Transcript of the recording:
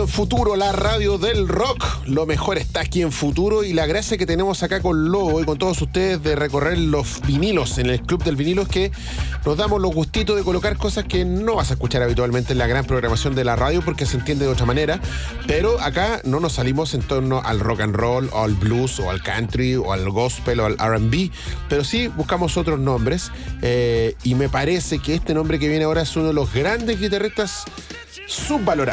en Futuro, la radio del rock. Lo mejor está aquí en Futuro, y la gracia que tenemos acá con Lobo y con todos ustedes de recorrer los vinilos en el Club del Vinilo es que nos damos los gustitos de colocar cosas que no vas a escuchar habitualmente en la gran programación de la radio porque se entiende de otra manera, pero acá no nos salimos en torno al rock and roll o al blues o al country o al gospel o al R&B, pero sí buscamos otros nombres, y me parece que este nombre que viene ahora es uno de los grandes guitarristas subvalorados.